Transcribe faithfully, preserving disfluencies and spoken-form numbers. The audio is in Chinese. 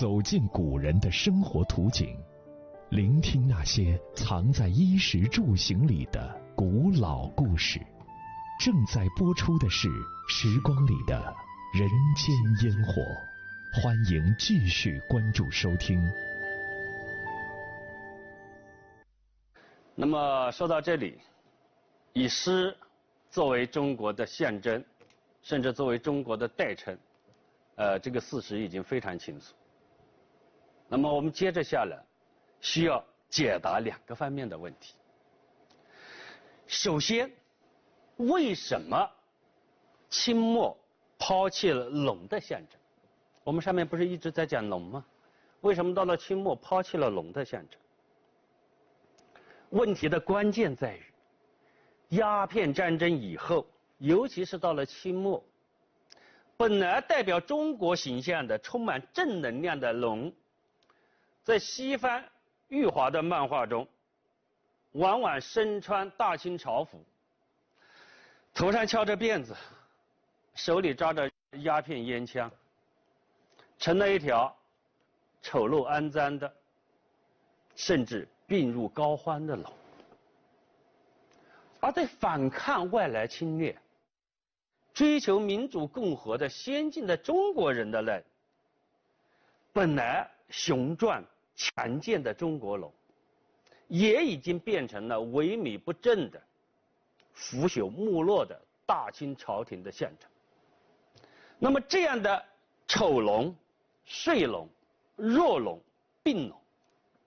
走进古人的生活图景，聆听那些藏在衣食住行里的古老故事。正在播出的是《时光里的人间烟火》，欢迎继续关注收听。 那么说到这里，以诗作为中国的象征，甚至作为中国的代称，呃，这个事实已经非常清楚。那么我们接着下来，需要解答两个方面的问题。首先，为什么清末抛弃了龙的象征？我们上面不是一直在讲龙吗？为什么到了清末抛弃了龙的象征？问题的关键在于，鸦片战争以后，尤其是到了清末，本来代表中国形象的、充满正能量的龙，在西方裕华的漫画中，往往身穿大清朝服，头上翘着辫子，手里抓着鸦片烟枪，成了一条丑陋肮脏的，甚至病入膏肓的龙。而在反抗外来侵略、追求民主共和的先进的中国人的那本来雄壮强健的中国龙，也已经变成了萎靡不振的、腐朽没落的大清朝廷的象征。那么这样的丑龙、睡龙、弱龙、病龙，